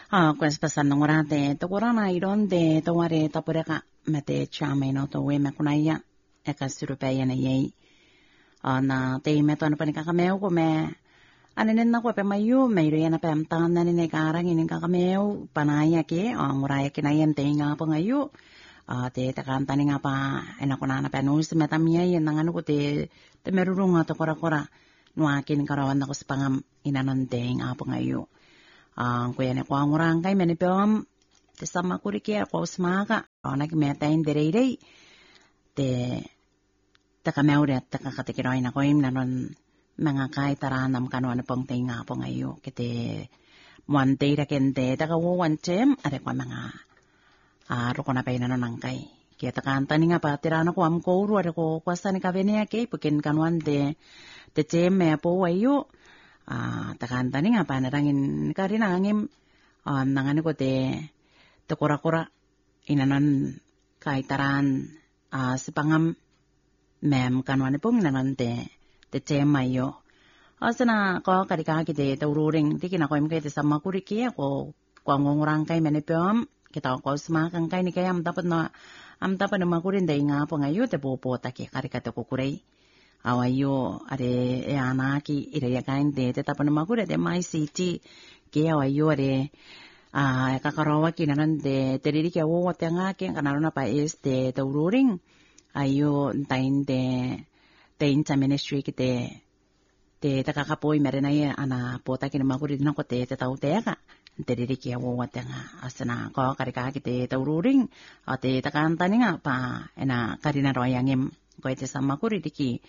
Questa passando ngorate to korana ironde to ware tapureka mete chame no to we me kunaya e ka surupeya na yei na te me to na panika kameu ko me anenen na ko pe mayu me ire na pem tan na ne karang inin ka kameu panaya ke ngoraya ke na yen te nga pa ngayu te ta kan tani nga pa ena ko na penus me tamia yen nganu ko te merurunga to kora nuakin karawan na ko spangam inanon te nga pa ngayu kuya ne kwa ngurang kay meni pem te sama kurikia ko smaka ona ki meta inderei te taka meure taka katikiroi na ko imna non mga kai taranam kanwana pong tinga po ngayo kite muanteira kente taka wawancem are kwa mga roko na pay na non kay kaya taka antani nga pa tirano ko am ko uru are ko kwasta ni kavenia kay pukin kanwan te chem me po wayo takanta ni nga panarangin karina angim nangani ko te kora inanon kaitaran sipangam mem kanwane pong inanon te chemayo asana ko karika kite taururing tiki na ko im kay te sama kuriki ako kwangongurang kay menipem kita ko smakang kay ni kay am dapat na makurin day nga po ngayo te popo taki karika te kukuray awayo are anaki ire kain de tapan makure de mai city ke awayo are kakarawa kinanan de teriri ke wo tanga ke kanarona pa este taururing ayo tain de incha ministry kite te takakapoy merena ya ana pota kin makure din ko te tau te ka teriri ke wo tanga asana ko karika kite taururing ate takantani nga pa ena karina royangim ko ite sama kuri diki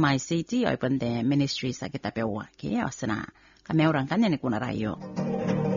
MICT open the ministry sa kita pewa ke asana kami orang kan ni kuna rayo